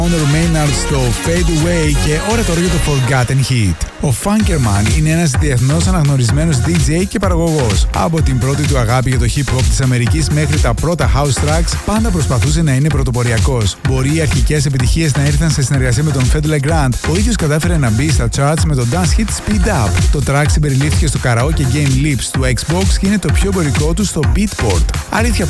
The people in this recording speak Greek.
Maynard στο Fade Away και ώρα τώρα για το Forgotten Hit. Ο Funkerman είναι ένας διεθνώς αναγνωρισμένος DJ και παραγωγός. Από την πρώτη του αγάπη για το hip hop της Αμερικής μέχρι τα πρώτα house tracks, πάντα προσπαθούσε να είναι πρωτοποριακός. Μπορεί οι αρχικές επιτυχίες να ήρθαν σε συνεργασία με τον Fed Legrand, ο ίδιος κατάφερε να μπει στα charts με το dance hit Speed Up. Το track συμπεριλήφθηκε στο karaoke game Lips του Xbox και είναι το πιο εμπορικό του στο Beatport. Αλήθεια